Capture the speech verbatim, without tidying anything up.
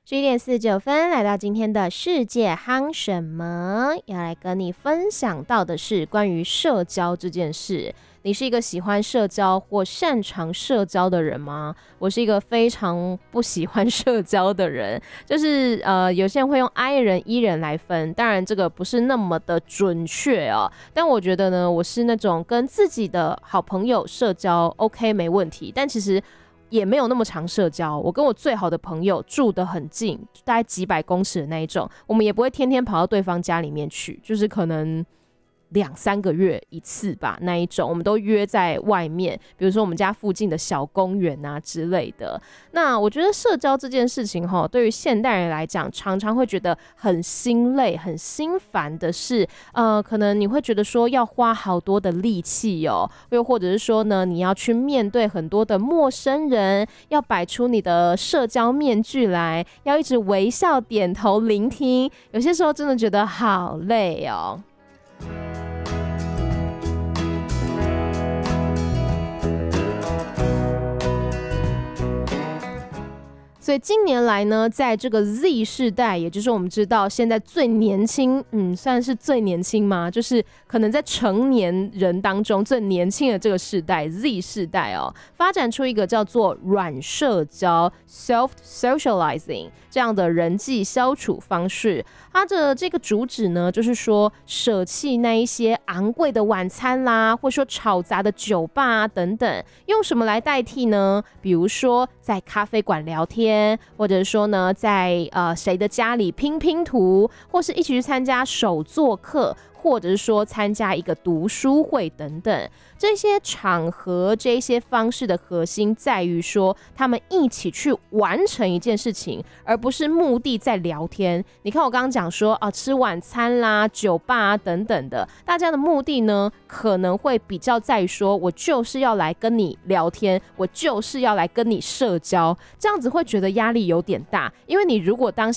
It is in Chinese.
十一点四十九分，来到今天的世界夯什么？要来跟你分享到的是关于社交这件事。你是一个喜欢社交或擅长社交的人吗？我是一个非常不喜欢社交的人，就是呃，有些人会用 I 人 E 人来分，当然这个不是那么的准确哦。但我觉得呢，我是那种跟自己的好朋友社交 OK 没问题，但其实也没有那么常社交。我跟我最好的朋友住得很近，大概几百公尺的那一种，我们也不会天天跑到对方家里面去，就是可能两三个月一次吧，那一种我们都约在外面，比如说我们家附近的小公园啊之类的。那我觉得社交这件事情齁，对于现代人来讲，常常会觉得很心累、很心烦的是，呃，可能你会觉得说要花好多的力气哦，又或者是说呢，你要去面对很多的陌生人，要摆出你的社交面具来，要一直微笑、点头、聆听，有些时候真的觉得好累哦。所以近年来呢，在这个 Z 世代，也就是我们知道现在最年轻，嗯，算是最年轻吗？就是可能在成年人当中最年轻的这个世代 Z 世代哦，发展出一个叫做软社交 （soft socializing） 这样的人际消处方式。它的这个主旨呢，就是说舍弃那一些昂贵的晚餐啦，或者说吵杂的酒吧啊等等，用什么来代替呢？比如说在咖啡馆聊天，或者说呢，在呃谁的家里拼拼图，或是一起去参加手作课，或者是说参加一个读书会等等。这些场合、这些方式的核心在于说，他们一起去完成一件事情，而不是目的在聊天。你看我刚刚讲说啊，吃晚餐啦、酒吧啊等等的，大家的目的呢，可能会比较在于说，我就是要来跟你聊天，我就是要来跟你社交，这样子会觉得压力有点大。因为你如果当